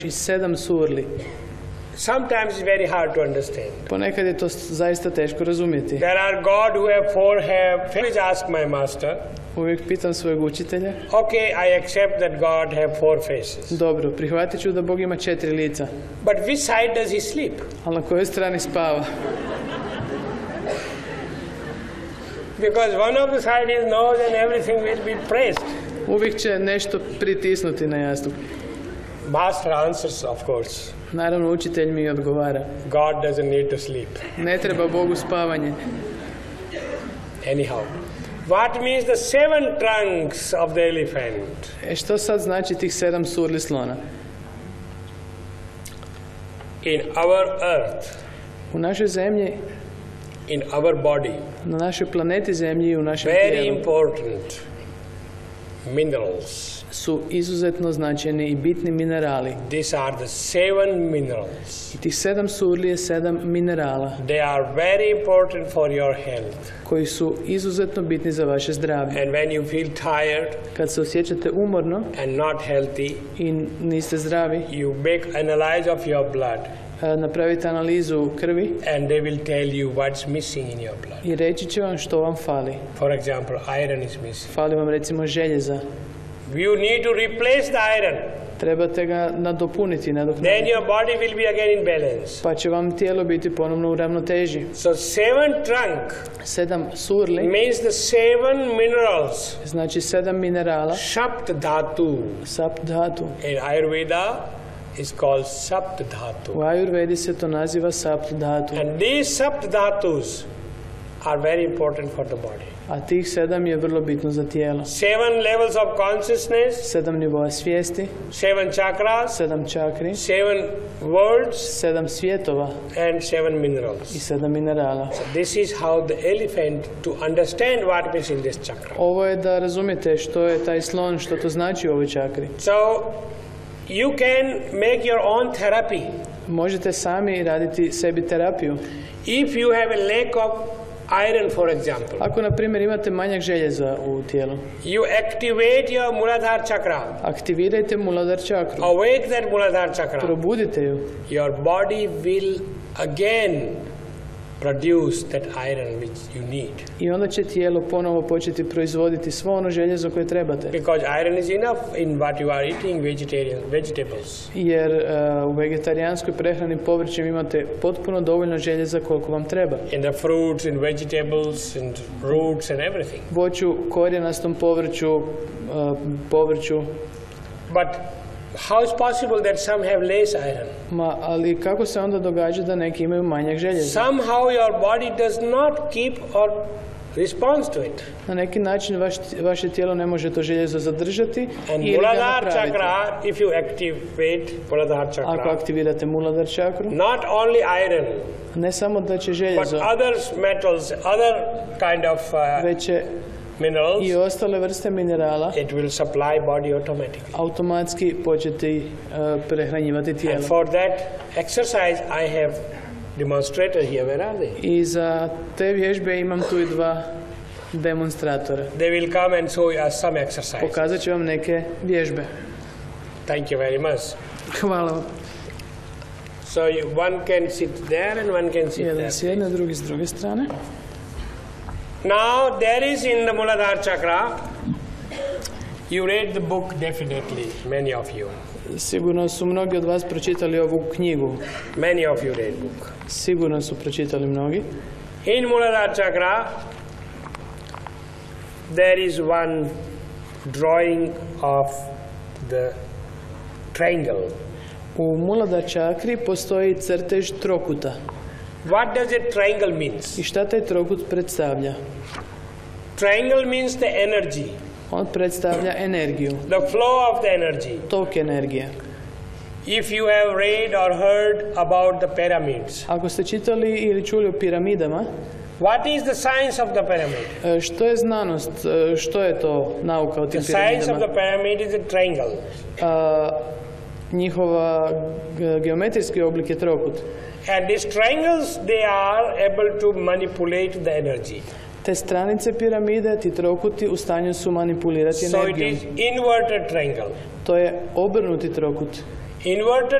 7 surli. Sometimes it's very hard to understand. Ponekad je to zaista teško razumjeti. There are God who have 4 heads. Always ask my master. Uvijek pitam svojeg učitelja. Okay, I accept that God have 4 faces. Dobro, prihvatit ću da Bog ima 4 lica. But which side does he sleep? Ali na kojoj strani spava? Because one of the side is nose and everything will be pressed. Uvijek će nešto pritisnuti na jastuk. Master answers, of course. Naravno, učitelj mi odgovara. God doesn't need to sleep. Ne treba Bogu spavanje. Anyhow, what means the 7 trunks of the elephant? Što sad znači tih 7 surli slona? In our earth, U našoj zemlji, in our body, na našoj planeti zemlji i u našem very tijelu important minerals. su izuzetno značajni i bitni minerali. These are the 7 minerals. I tih 7 surli je 7 minerala They are very important for your health. koji su izuzetno bitni za vaše zdravlje. And when you feel tired Kad se osjećate umorno and not healthy, i niste zdravi, you make analyze of your blood napravite analizu krvi and they will tell you what's missing in your blood. i reći će vam što vam fali. For example, iron is missing. Fali vam recimo željeza. You need to replace the iron. Trebate ga nadopuniti, Then nadoknaditi. your body will be again in balance. Pa će vam tijelo biti ponovno u ravnoteži. So 7 trunk 7 surli means the 7 minerals. znači 7 minerala. Shapt dhatu. Sapt dhatu. In Ayurveda is called Sapt dhatu. U Ajurvedi se to naziva sapt dhatu. And these Sapt dhatus are very important for the body. A tih 7 je vrlo bitno za tijelo. 7 levels of consciousness, 7 nivoa svijesti, 7 chakras, 7 čakri, 7 worlds, 7 svjetova and 7 i minerals. 7 minerala. So this is how the elephant, to understand what is in this chakra. Ovo je da razumijete što je taj slon, što to znači u ovoj čakri. So you can make your own therapy. Možete sami raditi sebi terapiju. If you have a lack of iron, for example, Ako, na primjer, imate manjak željeza u tijelu, you activate your Muladhara chakra, aktivirajte Muladhara čakru, awake that Muladhara chakra. probudite ju Your body will again produce that iron which you need. i onda će tijelo ponovo početi proizvoditi svo ono željezo koje trebate. Because iron is enough in what you are eating, vegetables. Jer u vegetarijanskoj prehrani povrćem imate potpuno dovoljno željeza koliko vam treba. In the fruits, in vegetables, in roots and everything. Voću, korijenastom povrću. But how is possible that some have less iron? Ali kako se onda događa da neki imaju manjak željeza? Somehow your body does not keep or responds to it. Na neki način vaše tijelo ne može to željezo zadržati And ili ga Muladhara napraviti. chakra, if you activate Muladhara Ako chakra, aktivirate Muladhara čakru, not only iron, ne samo da će but željezo, other metals, other kind of već će minerals, i ostale vrste minerala it will supply body automatically. automatski početi prehranjivati tijelo. And for that exercise I have demonstrated here. Where are they? I za te vježbe imam tu i 2 demonstratora. They will come and show us some exercise. Pokazat ću vam neke vježbe. Thank you very much. Hvala vam. So one can sit there and one can sit Jedan there. s jedne, drugi s druge strane. Now there is in the Muladhara chakra, you read the book definitely, many of you. Sigurno su mnogi od vas pročitali ovu knjigu. Many of you read book. Sigurno su pročitali mnogi. In Muladhara chakra, there is one drawing of the triangle. U Muladhara čakri postoji crtež trokuta. What does a triangle means? I šta taj trokut predstavlja? Triangle means the energy, On predstavlja energiju, the flow of the energy. tok energije. If you have read or heard about the pyramids, Ako ste čitali ili čuli o piramidama, what is the science of the pyramid? što je znanost, što je to nauka o tim The science of piramidama? the pyramid is a triangle. Njihova geometrijski oblik je trokut. And these triangles, they are able to manipulate the energy. Te stranice piramide, ti trokuti, u stanju su manipulirati So it energijom. is inverted triangle. To je obrnuti trokut. Inverted